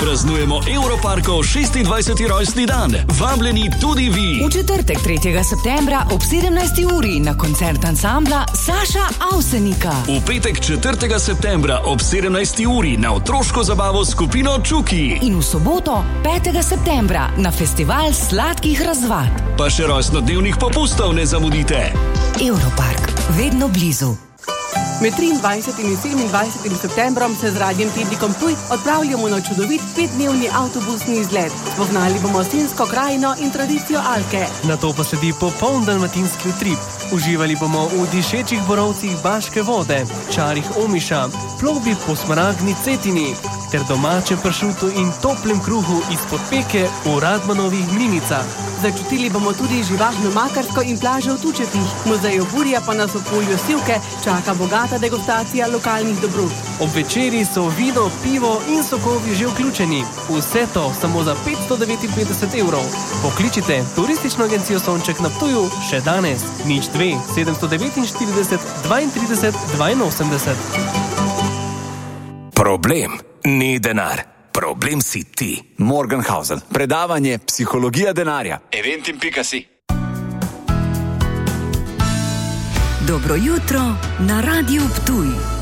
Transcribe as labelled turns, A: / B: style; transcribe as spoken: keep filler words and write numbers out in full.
A: Praznujemo Europarkov šestindvajseti rojstni dan. Vabljeni tudi vi.
B: V četrtek tretjega septembra ob sedemnajsti uri na koncert ansambla Saša Avsenika.
A: V petek četrtega septembra ob sedemnajsti uri na otroško zabavo skupino Čuki.
B: In v soboto petega septembra na festival sladkih razvad.
A: Pa še rojstnodnevnih popustov ne zamudite.
B: Europark, vedno blizu.
C: Med triindvajsetim in sedemindvajsetim septembrom se z Radiem Tednikom Ptuj odpravljamo na čudovit petdnevni avtobusni izlet. Spoznali bomo Sinjsko krajino in tradicijo Alke.
D: Nato pa sledi popoln dalmatinski utrip. Uživali bomo v dišečih borovcih Baške vode, čarih Omiša, plovbi po smaragdni Cetini ter domačem pršutu in toplem kruhu izpod peke v Radmanovih Mlinicah.
C: Začutili bomo tudi živahno Makarsko in plažo v Tučetih. Muzej Burja pa nas v polju Sivke čaka bogata degustacija lokalnih dobrot.
D: Ob večeri so vino, pivo in sokovi že vključeni. Vse to samo za petsto devetinpetdeset evrov. Pokličite Turistično agencijo Sonček na Ptuju še danes. nič dve sedemsto devetinštirideset dvaintrideset dvainosemdeset.
E: Problem ni denar. Problem si ti.
F: Morgenhausen. Predavanje Psihologija denarja.
E: Eventim pika si.
B: Dobro jutro na Radiu Ptuj.